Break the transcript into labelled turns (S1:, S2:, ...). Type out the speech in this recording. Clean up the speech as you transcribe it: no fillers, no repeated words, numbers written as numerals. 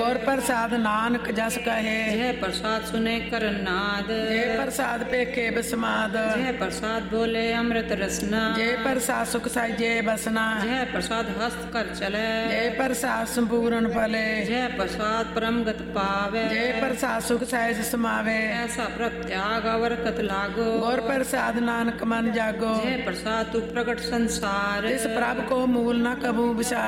S1: ਗੁਰ ਪ੍ਰਸਾਦ ਨਾਨਕ ਜਸ ਕਹੇ।
S2: ਜੈ ਪ੍ਰਸਾਦ ਸੁਨੇ ਕਰਨ ਨਾਦ।
S1: ਜੇ ਪ੍ਰਸਾਦ ਪੇਖੇ ਬਸਮਾਦ।
S2: ਜੈ ਪ੍ਰਸਾਦ ਬੋਲੇ ਅੰਮ੍ਰਿਤ ਰਸਨਾ।
S1: ਜੇ ਪ੍ਰਸਾਦ ਸੁਖ ਸਾਜੇ ਬਸਨਾ।
S2: ਜੈ ਪ੍ਰਸਾਦ ਹਸਤ ਕਰ ਚਲੇ।
S1: ਜੇ ਪ੍ਰਸਾਦ ਸੰਪੂਰਨ ਫਲੇ।
S2: ਜੈ ਪ੍ਰਸਾਦ ਪਰਮਗਤ ਪਾਵੇ।
S1: ਜੇ ਪ੍ਰਸਾਦ ਸੁਖ ਸਹਿਜ ਸਮਾਵੇ।
S2: ਐਸਾ ਪ੍ਰਭ ਤਿਆਗ ਅਵਰ ਕਤ ਲਾਗੋ।
S1: ਗੁਰ ਪ੍ਰਸਾਦ ਨਾਨਕ ਮਨ ਜਾਗੋ।
S2: ਜੈ ਪ੍ਰਸਾਦ ਤੂ ਪ੍ਰਗਟ ਸੰਸਾਰ।
S1: ਇਸ ਪ੍ਰਭ ਕੋ ਮੂਲ ਨ ਕਬੂ ਵਿਸਾਰ।